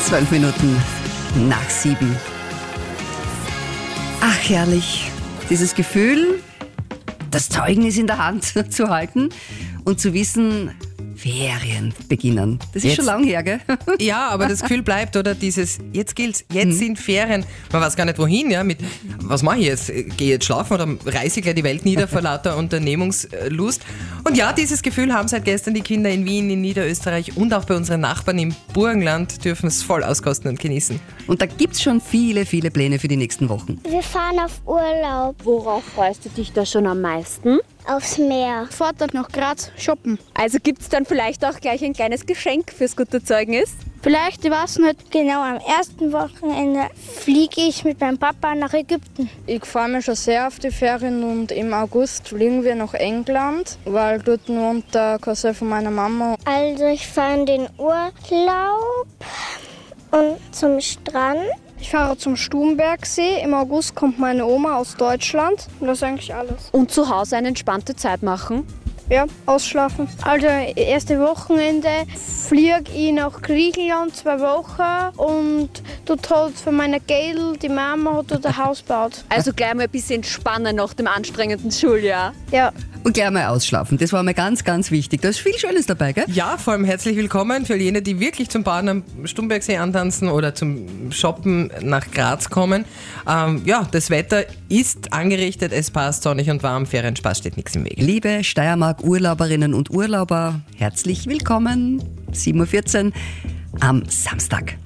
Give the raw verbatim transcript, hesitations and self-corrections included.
Zwölf Minuten nach sieben. Ach, herrlich. Dieses Gefühl, das Zeugnis in der Hand zu halten und zu wissen, Ferien beginnen. Das ist Jetzt. schon lang her, gell? Ja, aber das Gefühl bleibt, oder? Dieses, jetzt gilt's, jetzt Mhm. sind Ferien. Man weiß gar nicht wohin, ja, mit, was mache ich jetzt? Gehe ich jetzt schlafen oder reiße ich gleich die Welt nieder vor lauter Unternehmungslust? Und ja, dieses Gefühl haben seit gestern die Kinder in Wien, in Niederösterreich und auch bei unseren Nachbarn im Burgenland, dürfen es voll auskosten und genießen. Und da gibt's schon viele, viele Pläne für die nächsten Wochen. Wir fahren auf Urlaub Worauf freust du dich da schon am meisten? aufs Meer. Vortag nach Graz shoppen. Also gibt es dann vielleicht auch gleich ein kleines Geschenk fürs gute Zeugnis? Vielleicht, ich weiß nicht. Genau, am ersten Wochenende fliege ich mit meinem Papa nach Ägypten. Ich freue mich schon sehr auf die Ferien und im August fliegen wir nach England, weil dort wohnt der Cousin von meiner Mama. Also ich fahre in den Urlaub und zum Strand. Ich fahre zum Stubenbergsee. Im August kommt meine Oma aus Deutschland. Und das ist eigentlich alles. Und zu Hause eine entspannte Zeit machen? Ja, ausschlafen. Also, erste Wochenende fliege ich nach Griechenland zwei Wochen und dort hat für meine Gädel, die Mama hat dort ein Haus gebaut. Also gleich mal ein bisschen entspannen nach dem anstrengenden Schuljahr. Ja. Und gleich mal ausschlafen. Das war mir ganz, ganz wichtig. Da ist viel Schönes dabei, gell? Ja, vor allem herzlich willkommen für jene, die wirklich zum Baden am Stumbergsee antanzen oder zum Shoppen nach Graz kommen. Ähm, ja, das Wetter ist angerichtet, es passt, sonnig und warm, Ferienspaß steht nichts im Weg. Liebe Steiermark-Urlauberinnen und Urlauber, herzlich willkommen. sieben Uhr vierzehn am Samstag.